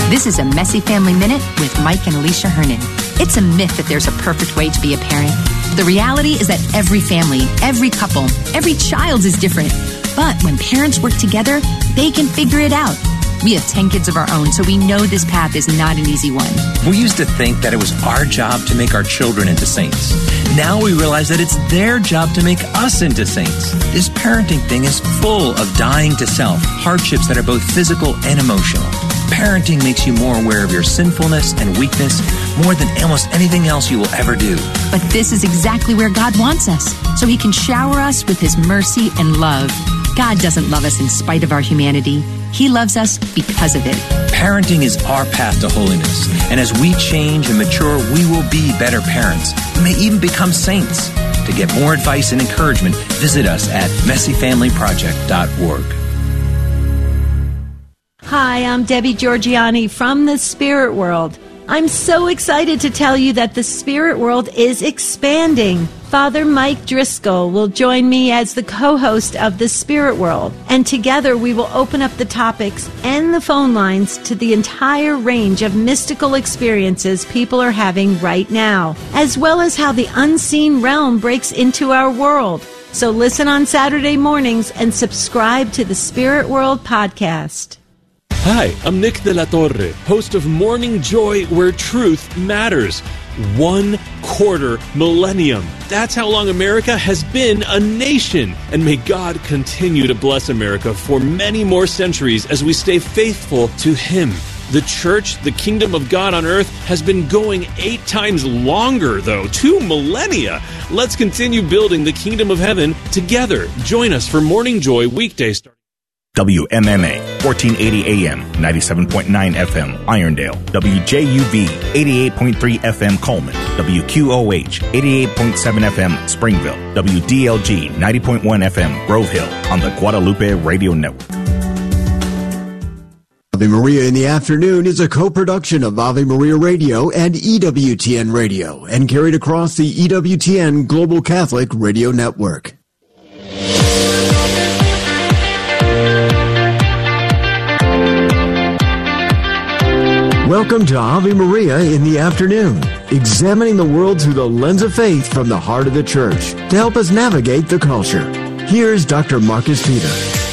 This is a Messy Family Minute with Mike and Alicia Hernan. It's a myth that there's a perfect way to be a parent. The reality is that every family, every couple, every child is different. But when parents work together, they can figure it out. We have 10 kids of our own, so we know this path is not an easy one. We used to think that it was our job to make our children into saints. Now we realize that it's their job to make us into saints. This parenting thing is full of dying to self, hardships that are both physical and emotional. Parenting makes you more aware of your sinfulness and weakness more than almost anything else you will ever do. But this is exactly where God wants us, so He can shower us with His mercy and love. God doesn't love us in spite of our humanity. He loves us because of it. Parenting is our path to holiness, and as we change and mature, we will be better parents. We may even become saints. To get more advice and encouragement, visit us at messyfamilyproject.org. Hi, I'm Debbie Georgiani from the Spirit World. I'm so excited to tell you that the Spirit World is expanding. Father Mike Driscoll will join me as the co-host of the Spirit World, and together we will open up the topics and the phone lines to the entire range of mystical experiences people are having right now, as well as how the unseen realm breaks into our world. So listen on Saturday mornings and subscribe to the Spirit World podcast. Hi, I'm Nick De La Torre, host of Morning Joy, where truth matters. 1/4 millennium. That's how long America has been a nation. And may God continue to bless America for many more centuries as we stay faithful to Him. The church, the kingdom of God on earth, has been going 8 times longer, though. 2 millennia. Let's continue building the kingdom of heaven together. Join us for Morning Joy weekdays. WMMA, 1480 AM, 97.9 FM, Irondale. WJUV, 88.3 FM, Coleman. WQOH, 88.7 FM, Springville. WDLG, 90.1 FM, Grove Hill, on the Guadalupe Radio Network. Ave Maria in the Afternoon is a co-production of Ave Maria Radio and EWTN Radio, and carried across the EWTN Global Catholic Radio Network. Welcome to Ave Maria in the Afternoon, examining the world through the lens of faith from the heart of the Church to help us navigate the culture. Here's Dr. Marcus Peter.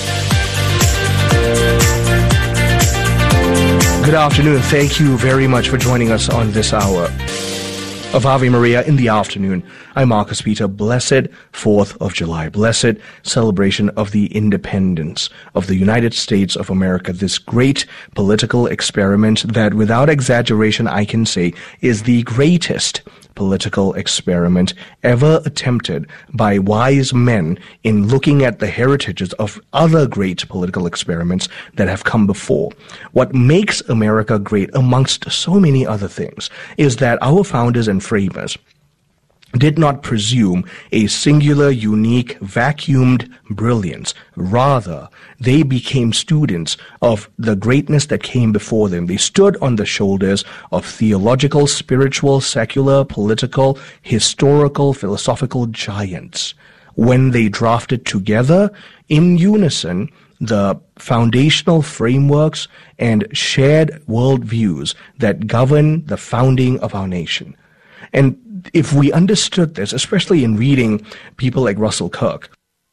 Good afternoon. Thank you very much for joining us on this hour of Ave Maria in the Afternoon. I'm Marcus Peter. Blessed 4th of July. Blessed celebration of the independence of the United States of America. This great political experiment that, without exaggeration, I can say is the greatest political experiment ever attempted by wise men in looking at the heritages of other great political experiments that have come before. What makes America great, amongst so many other things, is that our founders and framers did not presume a singular, unique, vacuumed brilliance. Rather, they became students of the greatness that came before them. They stood on the shoulders of theological, spiritual, secular, political, historical, philosophical giants when they drafted together in unison the foundational frameworks and shared worldviews that govern the founding of our nation. And if we understood this, especially in reading people like Russell Kirk,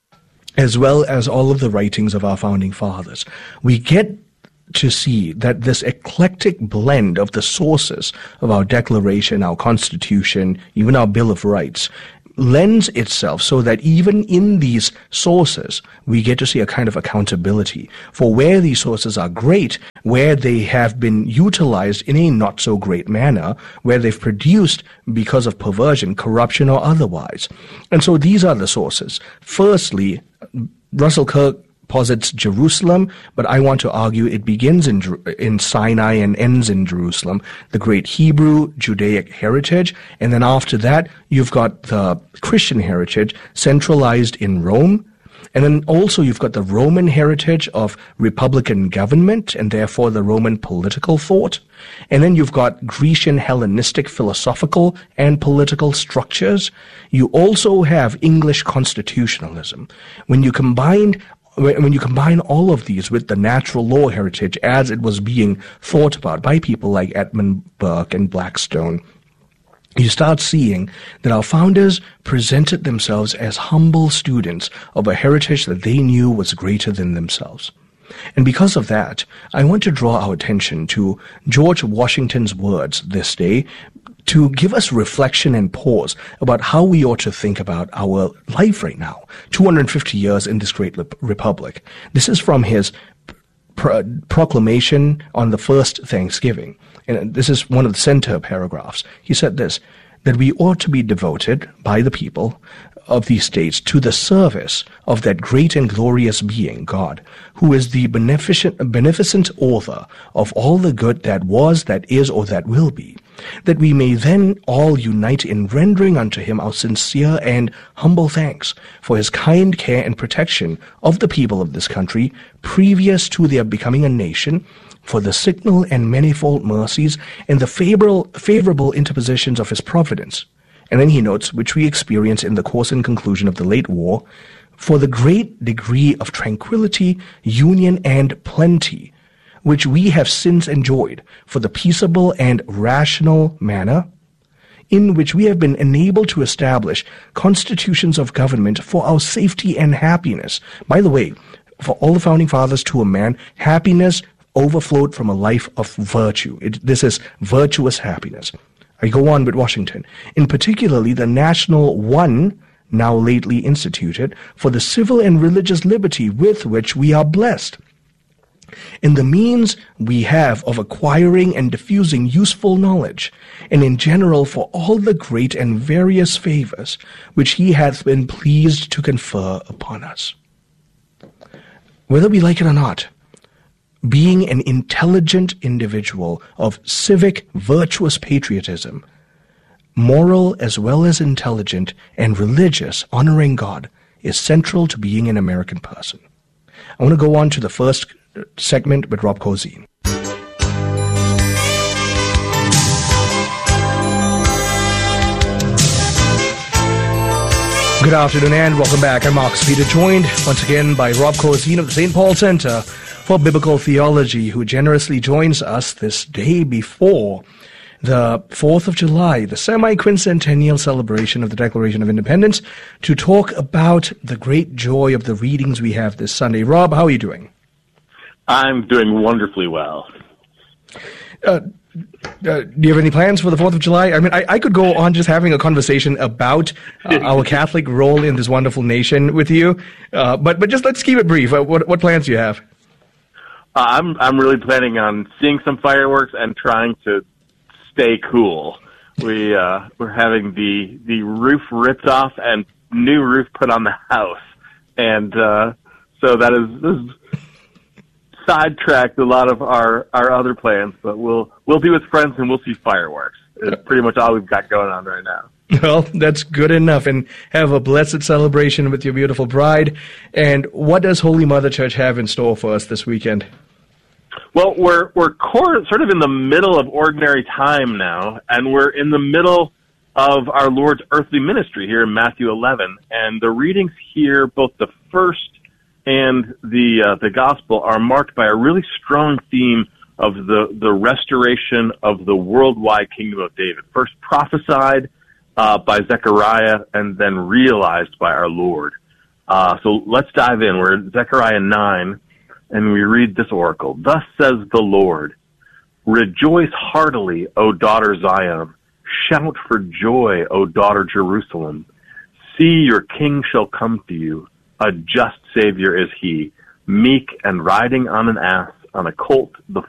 as well as all of the writings of our founding fathers, we get to see that this eclectic blend of the sources of our Declaration, our Constitution, even our Bill of Rights, lends itself so that even in these sources, we get to see a kind of accountability for where these sources are great, where they have been utilized in a not so great manner, where they've produced, because of perversion, corruption, or otherwise. And so these are the sources. Firstly, Russell Kirk posits Jerusalem, but I want to argue it begins in Sinai and ends in Jerusalem, the great Hebrew Judaic heritage, and then after that you've got the Christian heritage centralized in Rome, and then also you've got the Roman heritage of republican government and therefore the Roman political thought, and then you've got Grecian Hellenistic philosophical and political structures. You also have English constitutionalism. When you combined when you combine all of these with the natural law heritage as it was being thought about by people like Edmund Burke and Blackstone, you start seeing that our founders presented themselves as humble students of a heritage that they knew was greater than themselves. And because of that, I want to draw our attention to George Washington's words this day to give us reflection and pause about how we ought to think about our life right now, 250 years in this great republic. This is from his proclamation on the first Thanksgiving. And this is one of the center paragraphs. He said this, that we ought to be devoted by the people of these states to the service of that great and glorious being, God, who is the beneficent author of all the good that was, that is, or that will be, that we may then all unite in rendering unto him our sincere and humble thanks for his kind care and protection of the people of this country previous to their becoming a nation, for the signal and manifold mercies and the favorable interpositions of his providence. And then he notes, which we experience in the course and conclusion of the late war, for the great degree of tranquility, union, and plenty, which we have since enjoyed, for the peaceable and rational manner in which we have been enabled to establish constitutions of government for our safety and happiness. By the way, for all the founding fathers to a man, happiness overflowed from a life of virtue. This is virtuous happiness. I go on with Washington. In particularly the national one, now lately instituted, for the civil and religious liberty with which we are blessed, in the means we have of acquiring and diffusing useful knowledge, and in general for all the great and various favors which he hath been pleased to confer upon us. Whether we like it or not, being an intelligent individual of civic, virtuous patriotism, moral as well as intelligent and religious, honoring God, is central to being an American person. I want to go on to the first segment with Rob Cozine. Good afternoon and welcome back. I'm Marcus Peter, joined once again by Rob Cozine of the St. Paul Center for Biblical Theology, who generously joins us this day before the 4th of July, the semi-quincentennial celebration of the Declaration of Independence, to talk about the great joy of the readings we have this Sunday. Rob, how are you doing? I'm doing wonderfully well. Do you have any plans for the 4th of July? I mean, I could go on just having a conversation about our Catholic role in this wonderful nation with you, but just let's keep it brief. What plans do you have? I'm really planning on seeing some fireworks and trying to stay cool. We're having the roof ripped off and new roof put on the house, and so that is sidetracked a lot of our other plans. But we'll be with friends and we'll see fireworks. It's pretty much all we've got going on right now. Well, that's good enough, and have a blessed celebration with your beautiful bride. And what does Holy Mother Church have in store for us this weekend? Well, we're sort of in the middle of ordinary time now, and we're in the middle of our Lord's earthly ministry here in Matthew 11. And the readings here, both the first and the gospel, are marked by a really strong theme of the restoration of the worldwide kingdom of David. First prophesied by Zechariah and then realized by our Lord. So let's dive in. We're at Zechariah 9, and we read this oracle. Thus says the Lord, rejoice heartily, O daughter Zion. Shout for joy, O daughter Jerusalem. See, your king shall come to you. A just Savior is he, meek and riding on an ass, on a colt, the